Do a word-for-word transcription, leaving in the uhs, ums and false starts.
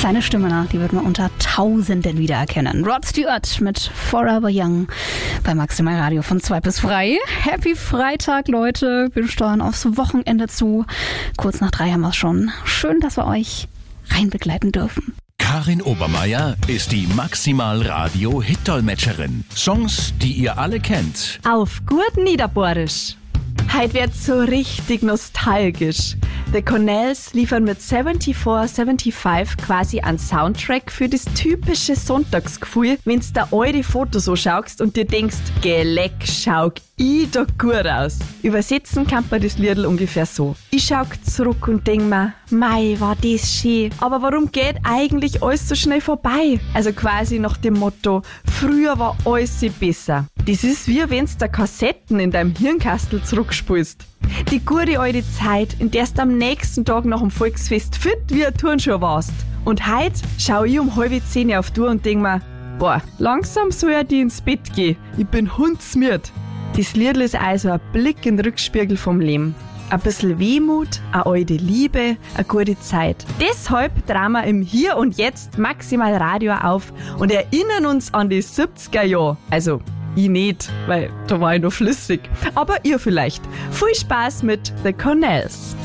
Seine Stimme, na, die wird man unter Tausenden wiedererkennen. Rod Stewart mit Forever Young bei Maximal Radio von zwei bis frei. Happy Freitag, Leute. Wir steuern aufs Wochenende zu. Kurz nach drei haben wir es schon. Schön, dass wir euch rein begleiten dürfen. Karin Obermeier ist die Maximal Radio Hit-Dolmetscherin. Songs, die ihr alle kennt. Auf gut Niederbohrisch. Heute wird's so richtig nostalgisch. The Cornells liefern mit vierundsiebzig fünfundsiebzig quasi einen Soundtrack für das typische Sonntagsgefühl, wenn's da alte Fotos so schaust und dir denkst, geleck, schau ich da gut aus. Übersetzen kann man das Liedl ungefähr so. Ich schau zurück und denk mir, mei, war das schön. Aber warum geht eigentlich alles so schnell vorbei? Also quasi nach dem Motto, früher war alles besser. Das ist wie wenn's da Kassetten in deinem Hirnkastel zurückspulst. Die gute alte Zeit, in der du am nächsten Tag nach dem Volksfest fit wie ein Turnschuh warst. Und heute schau ich um halb zehn auf die Uhr und denk mir, boah, langsam soll ich ins Bett gehen. Ich bin hundsmiert. Das Liedl ist also ein Blick in den Rückspiegel vom Leben. Ein bisschen Wehmut, eine alte Liebe, eine gute Zeit. Deshalb drehen wir im Hier und Jetzt Maximal Radio auf und erinnern uns an die siebziger Jahre. Also, ich nicht, weil da war ich noch flüssig. Aber ihr vielleicht. Viel Spaß mit The Cornells.